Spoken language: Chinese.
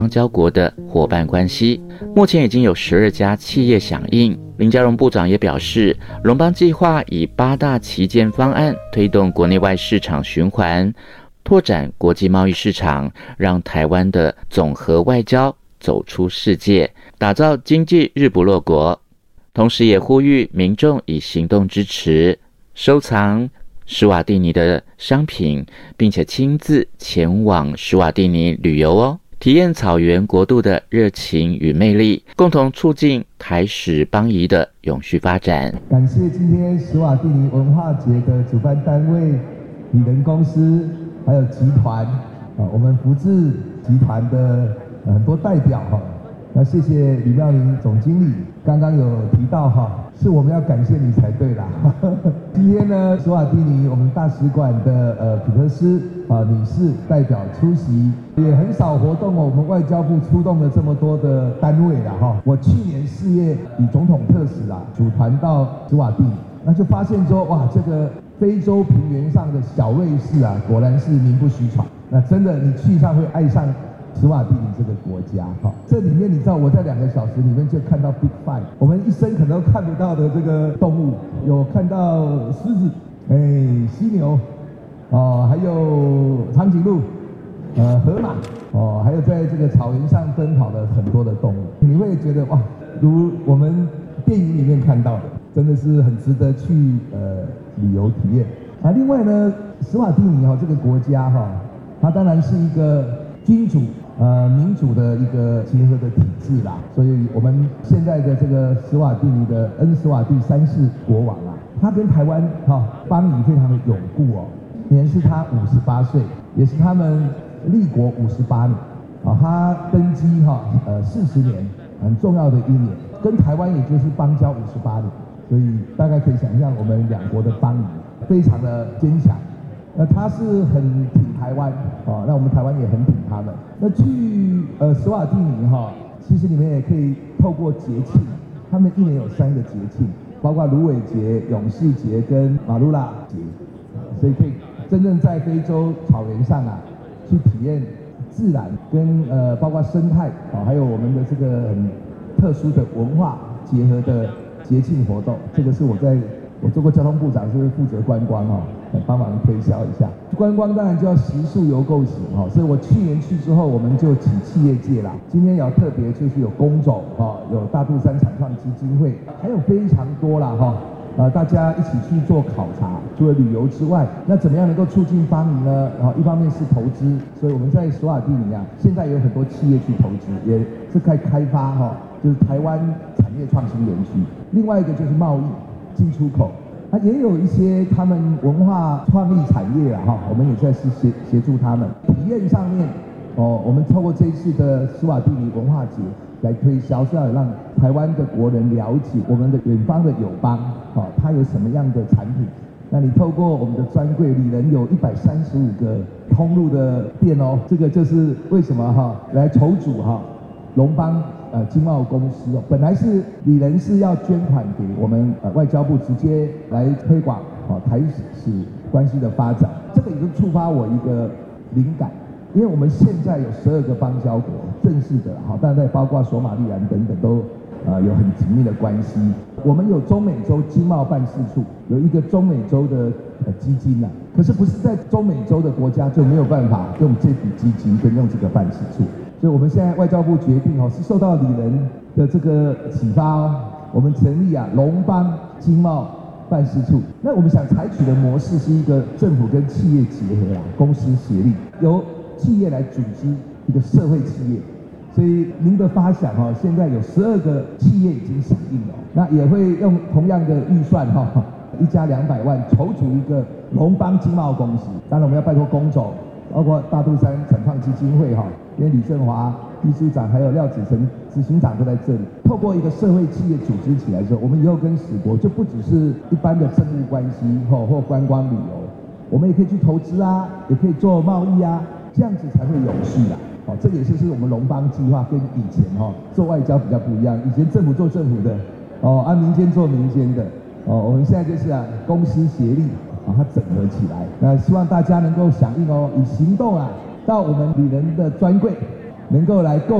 邦交国的伙伴关系。目前已经有12家企业响应。林佳龙部长也表示，龙邦计划以8大旗舰方案推动国内外市场循环，拓展国际贸易市场，让台湾的总和外交走出世界，打造经济日不落国。同时也呼吁民众以行动支持收藏史瓦蒂尼的商品，并且亲自前往史瓦蒂尼旅游哦，体验草原国度的热情与魅力，共同促进台史邦谊的永续发展。 感谢今天史瓦蒂尼文化节的主办单位理人公司还有集团我们福智集团的很多代表那谢谢李妙玲总经理，刚刚有提到是我们要感谢你才对啦。今天呢，史瓦蒂尼我们大使馆的皮特斯女士代表出席，也很少活动我们外交部出动了这么多的单位啦我去年4月以总统特使组团到史瓦蒂尼，那就发现说哇，这个非洲平原上的小瑞士果然是名不虚传。那真的你去上会爱上史瓦蒂尼这个国家这里面你知道我在2个小时里面就看到 Big Five， 我们一生可能都看不到的这个动物，有看到狮子、犀牛还有长颈鹿、河马还有在这个草原上奔跑的很多的动物，你会觉得哇，如我们电影里面看到的，真的是很值得去旅游体验另外呢，史瓦蒂尼这个国家它当然是一个君主民主的一个结合的体制啦，所以我们现在的这个史瓦蒂尼的恩史瓦蒂3世国王他跟台湾邦谊非常的永固今年是他58岁，也是他们立国58年他登基40年，很重要的一年，跟台湾也就是邦交58年，所以大概可以想象我们2国的邦谊非常的坚强。那他是很挺台湾那我们台湾也很挺他们。那去史瓦蒂尼其实你们也可以透过节庆，他们1年有3个节庆，包括芦苇节、勇士节跟马鲁拉节，所以可以真正在非洲草原上去体验自然跟包括生态还有我们的这个很特殊的文化结合的节庆活动。这个是我做过交通部长，是负责观光帮忙推销一下。观光当然就要食宿游购行所以我去年去之后，我们就请企业界啦。今天也要特别就是有工总有大肚山产创基金会，还有非常多啦大家一起去做考察。除了旅游之外，那怎么样能够促进邦谊呢？一方面是投资，所以我们在史瓦蒂尼现在有很多企业去投资，也是在开发就是台湾产业创新园区。另外一个就是贸易进出口。也有一些他们文化创意产业我们也在协助他们。体验上面我们透过这一次的史瓦蒂尼文化节来推销，是要让台湾的国人了解我们的远方的友邦它有什么样的产品。那你透过我们的专柜，里人有135个通路的店这个就是为什么来筹组龙邦经贸公司本来是里人是要捐款给我们外交部，直接来推广台史关系的发展。这个也是触发我一个灵感，因为我们现在有12个邦交国正式的当然包括索马利兰等等都有很紧密的关系。我们有中美洲经贸办事处，有一个中美洲的基金可是不是在中美洲的国家就没有办法用这笔基金跟用这个办事处。所以我们现在外交部决定是受到里人的这个启发我们成立龙邦经贸办事处。那我们想采取的模式是一个政府跟企业结合公私协力，由企业来组织一个社会企业。所以您的发想现在有12个企业已经响应了，那也会用同样的预算1家200万筹组一个龙邦经贸公司。当然我们要拜托工总，包括大肚山产创基金会因为李正华秘书长还有廖子成执行长都在这里。透过一个社会企业组织起来之后，我们以后跟史国就不只是一般的政务关系或观光旅游，我们也可以去投资也可以做贸易这样子才会永续这个也是我们龙邦计划跟以前做外交比较不一样。以前政府做政府的按民间做民间的我们现在就是公私协力把它整合起来。那希望大家能够响应以行动到我们里人的专柜能够来购